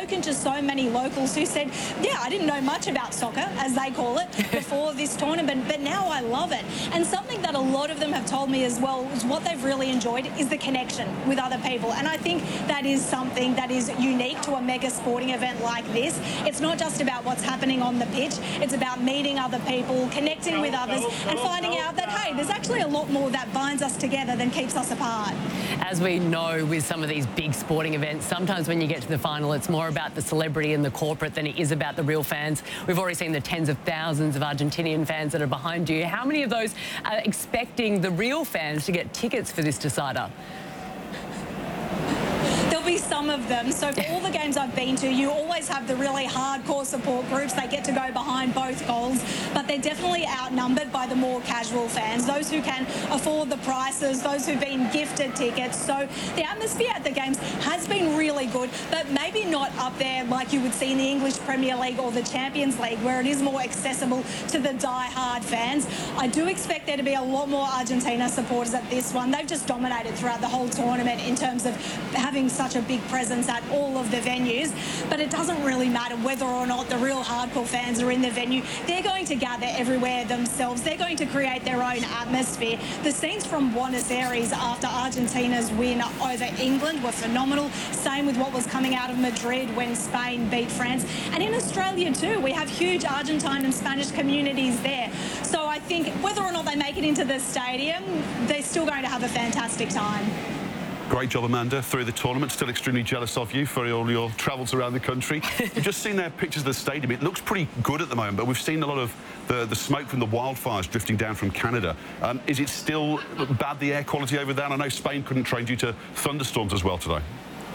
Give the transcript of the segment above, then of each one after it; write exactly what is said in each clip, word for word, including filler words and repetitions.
spoken to so many locals who said, yeah, I didn't know much about soccer, as they call it, before this tournament, but now I love it. And something that a lot of them have told me as well is what they've really enjoyed is the connection with other people. And I think that is something that is unique to a mega sporting event like this. It's not just about what's happening on the pitch, it's about meeting other people, connecting with others, and finding out that, hey, there's actually a lot more that binds us together than keeps us apart. As we know with some of these big sporting events, sometimes when you get to the final, it's more about the celebrity and the corporate than it is about the real fans. We've already seen the tens of thousands of Argentinian fans that are behind you. How many of those are expecting the real fans to get tickets for this decider? Be some of them. So for all the games I've been to, you always have the really hardcore support groups. They get to go behind both goals, but they're definitely outnumbered by the more casual fans, those who can afford the prices, those who've been gifted tickets. So the atmosphere at the games has been really good, but maybe not up there like you would see in the English Premier League or the Champions League, where it is more accessible to the die-hard fans. I do expect there to be a lot more Argentina supporters at this one. They've just dominated throughout the whole tournament in terms of having such a big presence at all of the venues, but it doesn't really matter whether or not the real hardcore fans are in the venue. They're going to gather everywhere themselves. They're going to create their own atmosphere. The scenes from Buenos Aires after Argentina's win over England were phenomenal. Same with what was coming out of Madrid when Spain beat France. And in Australia too, we have huge Argentine and Spanish communities there. So I think whether or not they make it into the stadium, they're still going to have a fantastic time. Great job, Amanda, through the tournament. Still extremely jealous of you for all your travels around the country. You've just seen their pictures of the stadium. It looks pretty good at the moment, but we've seen a lot of the, the smoke from the wildfires drifting down from Canada. Um, is it still bad, the air quality over there? And I know Spain couldn't train due to thunderstorms as well today.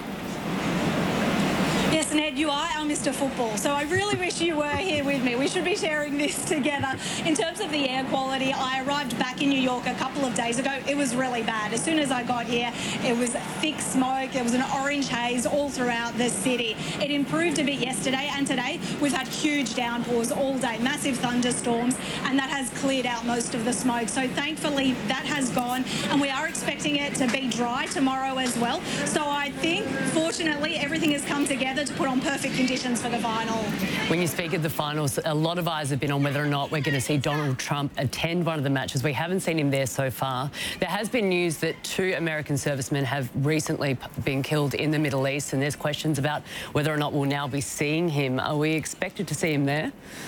Yes, Ned, you are our Mister Football, so I really wish you were here with me. We should be sharing this together. In terms of the air quality, I arrived back in New York a couple of days ago. It was really bad. As soon as I got here, it was thick smoke. There was an orange haze all throughout the city. It improved a bit yesterday, and today we've had huge downpours all day, massive thunderstorms, and that has cleared out most of the smoke. So thankfully that has gone, and we are expecting it to be dry tomorrow as well. So I think, fortunately, everything has come together to put on perfect conditions for the final. When you speak of the finals, a lot of eyes have been on whether or not we're going to see Donald Trump attend one of the matches. We haven't seen him there so far. There has been news that two American servicemen have recently been killed in the Middle East, and there's questions about whether or not we'll now be seeing him. Are we expected to see him there?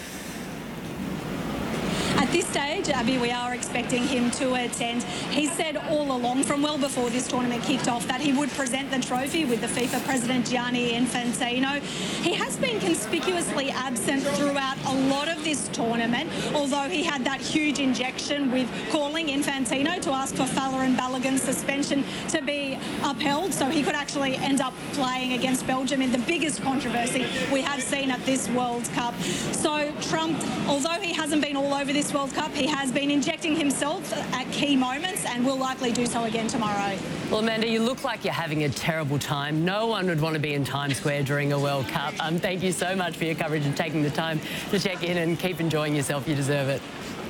At this stage, Abby, we are expecting him to attend. He said all along, from well before this tournament kicked off, that he would present the trophy with the FIFA president Gianni Infantino. He has been conspicuously absent throughout a lot of this tournament, although he had that huge injection with calling Infantino to ask for Falarin Balogun's suspension to be upheld, so he could actually end up playing against Belgium in the biggest controversy we have seen at this World Cup. So Trump, although he hasn't been all over this World Cup, he has been injecting himself at key moments and will likely do so again tomorrow. Well, Amanda, you look like you're having a terrible time. No one would want to be in Times Square during a World Cup. Um, thank you so much for your coverage and taking the time to check in, and keep enjoying yourself. You deserve it.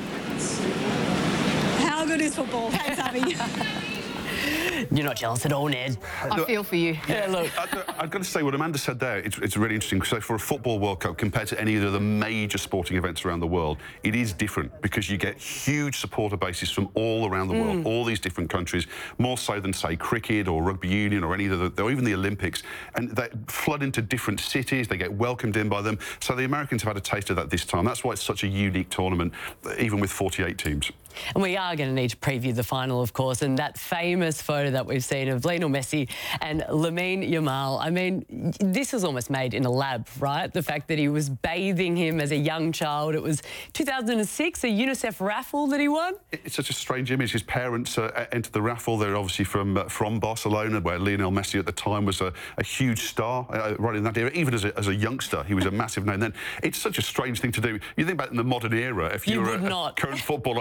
How good is football? Thanks, Abby. You're not jealous at all, Ned. I look, feel for you. Yeah, look. I, I've got to say, what Amanda said there, it's, it's really interesting. So for a football World Cup, compared to any of the major sporting events around the world, it is different because you get huge supporter bases from all around the mm. world, all these different countries, more so than, say, cricket or rugby union or any of the, or even the Olympics. And they flood into different cities. They get welcomed in by them. So the Americans have had a taste of that this time. That's why it's such a unique tournament, even with forty-eight teams. And we are going to need to preview the final, of course, and that famous photo that we've seen of Lionel Messi and Lamine Yamal. I mean, this was almost made in a lab, right? The fact that he was bathing him as a young child. It was two thousand six, a UNICEF raffle that he won. It's such a strange image. His parents uh, entered the raffle. They're obviously from uh, from Barcelona, where Lionel Messi at the time was a, a huge star uh, right in that era. Even as a, as a youngster, he was a massive name then. It's such a strange thing to do. You think about in the modern era, if you you're would a, not. a current footballer, are you going to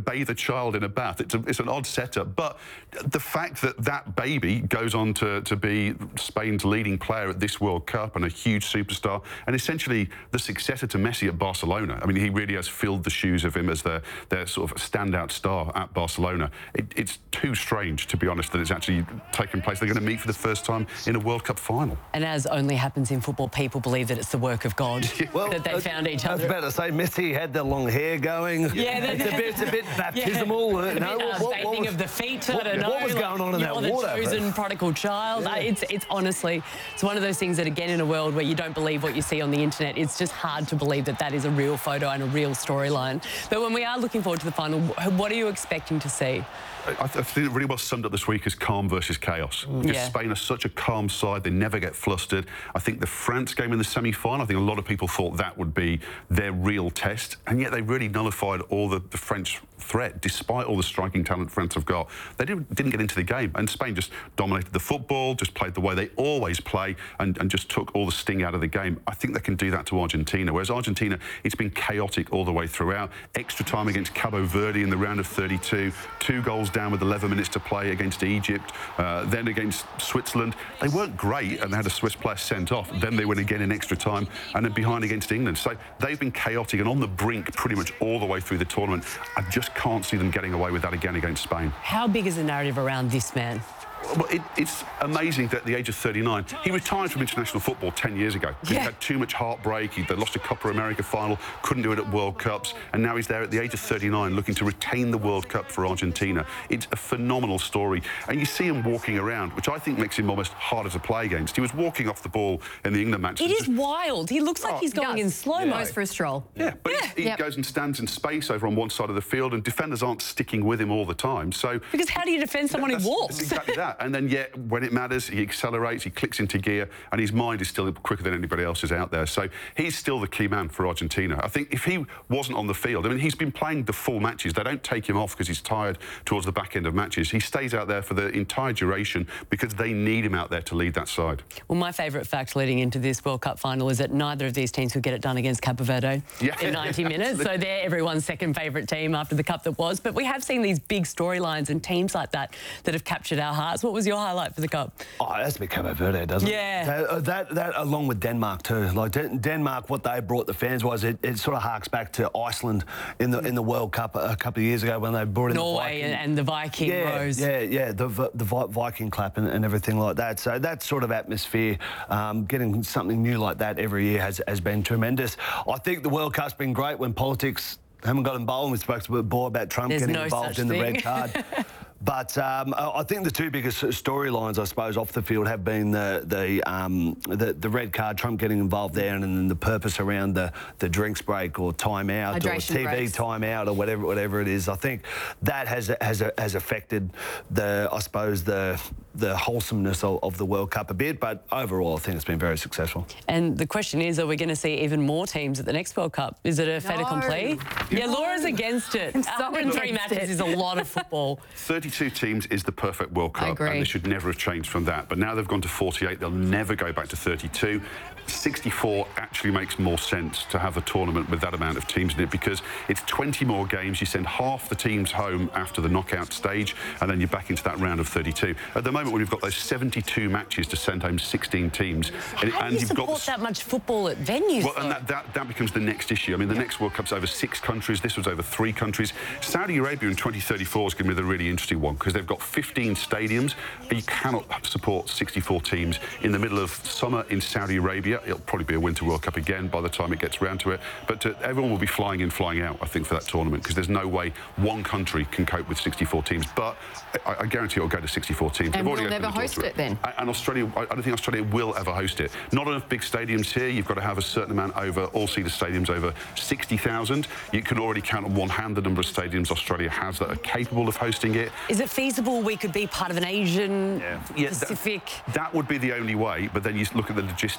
bathe a child in a bath. It's, a, it's an odd setup. But the fact that that baby goes on to, to be Spain's leading player at this World Cup and a huge superstar, and essentially the successor to Messi at Barcelona. I mean, he really has filled the shoes of him as their, their sort of standout star at Barcelona. It, it's too strange, to be honest, that it's actually taken place. They're going to meet for the first time in a World Cup final. And as only happens in football, people believe that it's the work of God well, that they uh, found each other. I was about to say, Messi had the long hair going. Yeah, it's, a bit, it's a bit baptismal. Yeah. Uh, A no, bit, uh, what, bathing what was, of the feet. What, I don't know. what was like, going on in you're that the water? chosen prodigal child. Yeah. Uh, it's, it's honestly, it's one of those things that, again, in a world where you don't believe what you see on the internet, it's just hard to believe that that is a real photo and a real storyline. But when we are looking forward to the final, what are you expecting to see? I, th I think it really well summed up this week as calm versus chaos. Because Yeah. Spain are such a calm side, they never get flustered. I think the France game in the semi-final, I think a lot of people thought that would be their real test, and yet they really nullified all the, the French threat, despite all the striking talent France have got. They didn't, didn't get into the game, and Spain just dominated the football, just played the way they always play, and, and just took all the sting out of the game. I think they can do that to Argentina, whereas Argentina, it's been chaotic all the way throughout. Extra time against Cabo Verde in the round of thirty-two, two goals down with eleven minutes to play against Egypt, uh, then against Switzerland. They weren't great, and they had a Swiss player sent off. Then they went again in extra time, and then behind against England. So they've been chaotic and on the brink pretty much all the way through the tournament. I just can't see them getting away with that again against Spain. How big is the narrative around this man? Well, it, it's amazing that at the age of thirty-nine, he retired from international football ten years ago. Yeah. He had too much heartbreak. He they lost a Copa America final, couldn't do it at World Cups, and now he's there at the age of thirty-nine looking to retain the World Cup for Argentina. It's a phenomenal story. And you see him walking around, which I think makes him almost harder to play against. He was walking off the ball in the England match. It is wild. He looks like Oh, he's he going does. in slow-mo. Goes for a stroll. Yeah, but Yeah. he Yep. goes and stands in space over on one side of the field, and defenders aren't sticking with him all the time. So Because how do you defend someone who that's, walks? that's exactly that. And then yet, when it matters, he accelerates, he clicks into gear, and his mind is still quicker than anybody else's out there. So he's still the key man for Argentina. I think if he wasn't on the field, I mean, he's been playing the full matches. They don't take him off because he's tired towards the back end of matches. He stays out there for the entire duration because they need him out there to lead that side. Well, my favourite fact leading into this World Cup final is that neither of these teams will get it done against Cabo Verde Yeah. in ninety minutes. So they're everyone's second favourite team after the Cup that was. But we have seen these big storylines and teams like that that have captured our hearts. What was your highlight for the Cup? Oh, it has to be Cabo Verde, doesn't Yeah. it? That, uh, that, that along with Denmark too. Like Den Denmark, what they brought the fans was it, it sort of harks back to Iceland in the in the World Cup a, a couple of years ago when they brought in Norway the and, Viking. and the Viking yeah, Rose. Yeah, yeah, the Vi- the Vi- Viking clap and, and everything like that. So that sort of atmosphere, um, getting something new like that every year has has been tremendous. I think the World Cup's been great when politics haven't got involved. We spoke before about Trump There's getting no involved such in the thing. red card. But um, I think the two biggest storylines, I suppose, off the field have been the the, um, the the red card, Trump getting involved there, and then the purpose around the, the drinks break or time out or Hydration T V breaks. time out or whatever whatever it is. I think that has has has affected the I suppose the the wholesomeness of, of the World Cup a bit. But overall, I think it's been very successful. And the question is, are we going to see even more teams at the next World Cup? Is it a fait No. accompli? Yeah, Laura's against it. I'm so one hundred three against matches it. is a lot of football. thirty-two teams is the perfect World Cup, agree. and they should never have changed from that. But now they've gone to forty-eight, they'll never go back to thirty-two. sixty-four actually makes more sense to have a tournament with that amount of teams in it because it's twenty more games. You send half the teams home after the knockout stage, and then you're back into that round of thirty-two. At the moment, when you've got those seventy-two matches to send home sixteen teams, and, How and do you you've support got that much football at venues? well, though? and that, that, that becomes the next issue. I mean, the next World Cup's over six countries. This was over three countries. Saudi Arabia in twenty thirty-four is going to be the really interesting one because they've got fifteen stadiums. You cannot support sixty-four teams in the middle of summer in Saudi Arabia. It'll probably be a Winter World Cup again by the time it gets round to it. But uh, everyone will be flying in, flying out, I think, for that tournament because there's no way one country can cope with sixty-four teams. But I, I guarantee it'll go to sixty-four teams. And They've already we'll opened never the door host to it then. And Australia, I don't think Australia will ever host it. Not enough big stadiums here. You've got to have a certain amount over all-seater stadiums over sixty thousand. You can already count on one hand the number of stadiums Australia has that are capable of hosting it. Is it feasible we could be part of an Asian Yeah, that- Pacific? That would be the only way, but then you look at the logistics of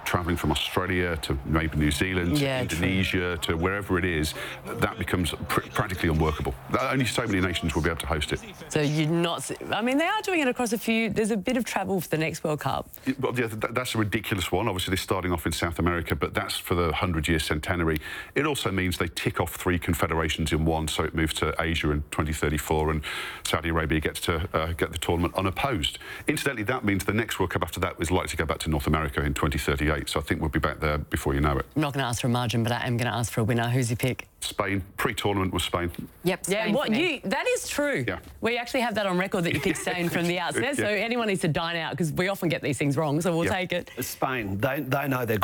travelling from Australia to maybe New Zealand, Yeah, to Indonesia, to wherever it is, that becomes pr practically unworkable. Only so many nations will be able to host it. So you're not... I mean, they are doing it across a few... There's a bit of travel for the next World Cup. Well, yeah, that, that's a ridiculous one. Obviously, they're starting off in South America, but that's for the hundred-year centenary. It also means they tick off three confederations in one, so it moves to Asia in twenty thirty-four, and Saudi Arabia gets to uh, get the tournament unopposed. Incidentally, that means the next World Cup after that is likely to go back to North America in twenty thirty-eight, so I think we'll be back there before you know it. I'm not going to ask for a margin, but I am going to ask for a winner. Who's your pick? Spain. Pre-tournament was Spain. Yep. Yeah, Spain what for me. you that is true. Yeah. We actually have that on record that you picked Spain from the outset, Yeah. so anyone needs to dine out because we often get these things wrong, so we'll Yeah. take it. Spain, they, they know they're